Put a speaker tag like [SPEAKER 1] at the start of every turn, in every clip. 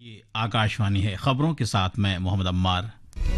[SPEAKER 1] ये आकाशवाणी है। खबरों के साथ मैं मोहम्मद अम्मार।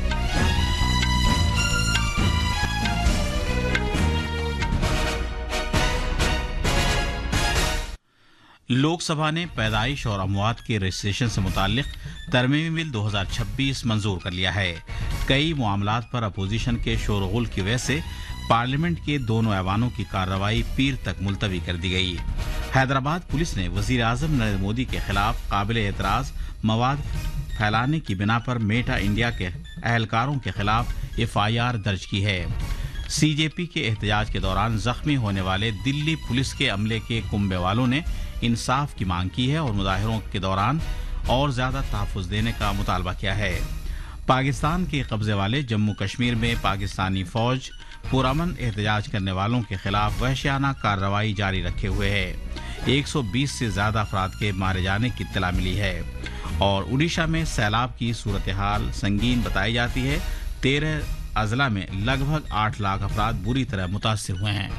[SPEAKER 1] लोकसभा ने पैदाइश और अमवात के रजिस्ट्रेशन से मुताल्लिक तरमीमी बिल 2026 मंजूर कर लिया है। कई मामलात पर अपोजिशन के शोरगुल की वजह से पार्लियामेंट के दोनों ऐवानों की कार्रवाई पीर तक मुलतवी कर दी गई। हैदराबाद पुलिस ने वजीर आजम नरेंद्र मोदी के खिलाफ काबिल एतराज मवाद फैलाने की बिना पर मेटा इंडिया के अहलकारों के खिलाफ FIR दर्ज की है। CJP के एहतजाज के दौरान जख्मी होने वाले दिल्ली पुलिस के अमले के कुंबे वालों ने इंसाफ की मांग की है और मुजाहिरों के दौरान और ज्यादा तहफ्फुज देने का मुतालबा किया है। पाकिस्तान के कब्जे वाले जम्मू कश्मीर में पाकिस्तानी फौज पुरअमन एहतजाज करने वालों के खिलाफ वहशियाना कार्रवाई जारी रखे हुए है। 120 से ज्यादा अफराद के मारे जाने की इत्तला मिली है और उड़ीसा में सैलाब की सूरत हाल संगीन बताई जाती है। 13 अजला में लगभग 8 लाख अफराद बुरी तरह मुतासिर हुए हैं।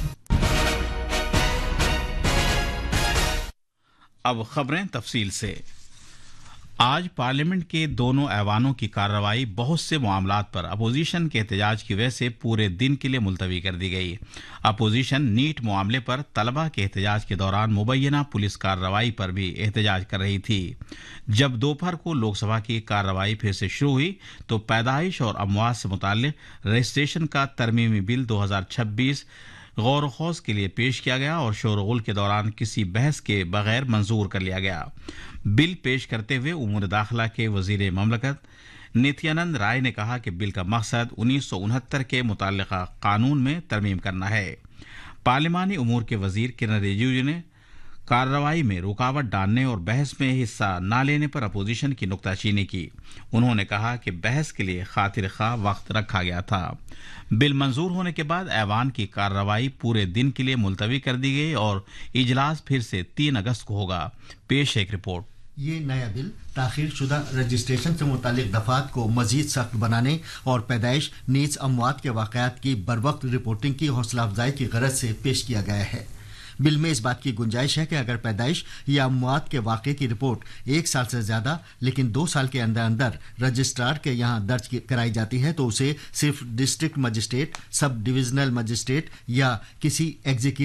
[SPEAKER 1] अब खबरें तफसील से। आज पार्लियामेंट के दोनों ऐवानों की कार्रवाई बहुत से मामलात पर अपोजिशन के एहतजाज की वजह से पूरे दिन के लिए मुलतवी कर दी गई। अपोजिशन नीट मामले पर तलबा के एहतजाज के दौरान मुबैना पुलिस कार्रवाई पर भी एहतजाज कर रही थी। जब दोपहर को लोकसभा की कार्रवाई फिर से शुरू हुई तो पैदाइश और अमवात से मुताल्लिक रजिस्ट्रेशन का तरमीमी बिल 2026 गौर खौज के लिए पेश किया गया और शोरगुल के दौरान किसी बहस के बगैर मंजूर कर लिया गया। बिल पेश करते हुए उमूर दाखिला के वजीर ममलकत नित्यानंद राय ने कहा कि बिल का मकसद 1969 के मुताल्लिका कानून में तरमीम करना है। पार्लिमानी उमूर के वजीर किरण रिजिजू ने कार्रवाई में रुकावट डालने और बहस में हिस्सा न लेने पर अपोजिशन की नुक्ताचीनी की। उन्होंने कहा कि बहस के लिए खातिर खा वक्त रखा गया था। बिल मंजूर होने के बाद ऐवान की कार्रवाई पूरे दिन के लिए मुलतवी कर दी गई और इजलास फिर से 3 अगस्त को होगा। पेश एक रिपोर्ट।
[SPEAKER 2] ये नया बिल ताखीर शुदा रजिस्ट्रेशन से मुतालिक दफात को मजीद सख्त बनाने और पैदाइश नीज अमवात के वाकयात की बरवक्त रिपोर्टिंग की हौसला अफजाई की गरज से पेश किया गया है। बिल में इस बात की गुंजाइश है कि अगर पैदाइश या अमवात के वाक़े की रिपोर्ट 1 साल से ज्यादा लेकिन 2 साल के अंदर अंदर रजिस्ट्रार के यहाँ दर्ज कराई जाती है तो उसे सिर्फ district magistrate, sub divisional magistrate या किसी